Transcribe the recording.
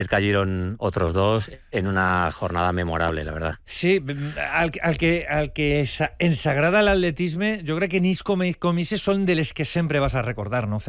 cayeron otros dos en una jornada memorable, la verdad. Sí, al que ens agrada l'atletisme, jo crec que Nis com Ises són de les que sempre vas a recordar, no?